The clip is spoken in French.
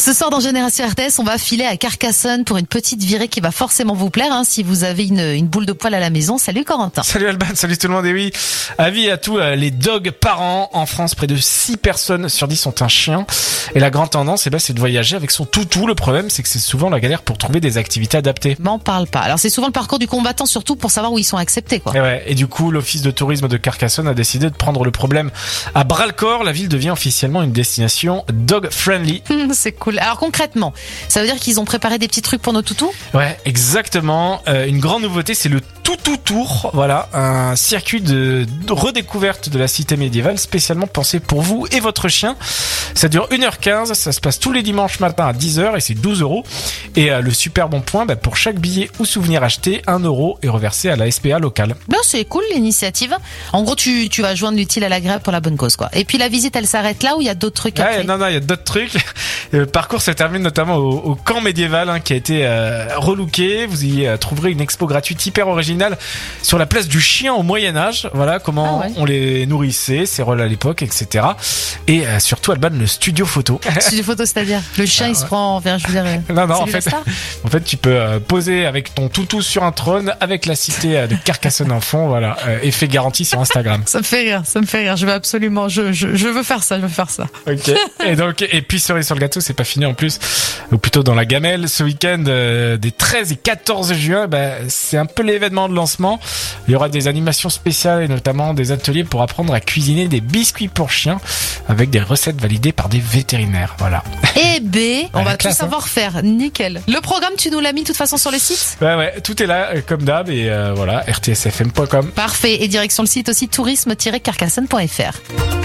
Ce soir dans Génération RTS, on va filer à Carcassonne pour une petite virée qui va forcément vous plaire si vous avez une boule de poil à la maison. Salut Corentin. Salut Alban, salut tout le monde. Et oui, avis à tous les dogs parents. En France, près de 6 personnes sur 10 ont un chien. Et la grande tendance, c'est de voyager avec son toutou. Le problème, c'est que c'est souvent la galère pour trouver des activités adaptées. M'en parle pas. Alors c'est souvent le parcours du combattant, surtout pour savoir où ils sont acceptés, quoi. Et du coup, l'office de tourisme de Carcassonne a décidé de prendre le problème à bras le corps. La ville devient officiellement une destination dog friendly. C'est cool. Alors concrètement, ça veut dire qu'ils ont préparé des petits trucs pour nos toutous ? Ouais, exactement. Une grande nouveauté, c'est le Toutou Tour. Voilà, un circuit de redécouverte de la cité médiévale spécialement pensé pour vous et votre chien. Ça dure 1h15, ça se passe tous les dimanches matin à 10h et c'est 12€. Et le super bon point, pour chaque billet ou souvenir acheté, 1€ est reversé à la SPA locale. Ben c'est cool l'initiative. En gros, tu vas joindre l'utile à l'agréable pour la bonne cause, quoi. Et puis la visite, elle s'arrête là ou il y a d'autres trucs après ? Non, il y a d'autres trucs. Le parcours se termine notamment au camp médiéval qui a été relooké. Vous y trouverez une expo gratuite hyper originale sur la place du chien au Moyen-Âge. Voilà comment on les nourrissait, ses rôles à l'époque, etc. Et surtout, Alban, le studio photo. Studio photo, c'est-à-dire le chien, il se prend vers, je veux dire. Non, en fait, tu peux poser avec ton toutou sur un trône avec la cité de Carcassonne en fond. Voilà, effet garanti sur Instagram. Ça me fait rire. Je veux absolument, je veux faire ça. Ok. Et puis cerise sur le gâteau, c'est pas fini en plus. Ou plutôt dans la gamelle, ce week-end des 13 et 14 juin, c'est un peu l'événement de lancement. Il y aura des animations spéciales et notamment des ateliers pour apprendre à cuisiner des biscuits pour chiens avec des recettes validées par des vétérinaires. Voilà. Et on va tout savoir faire. Nickel. Le programme, tu nous l'as mis de toute façon sur le site ? Ouais, tout est là comme d'hab et voilà, rtsfm.com. Parfait. Et direction le site aussi tourisme-carcassonne.fr.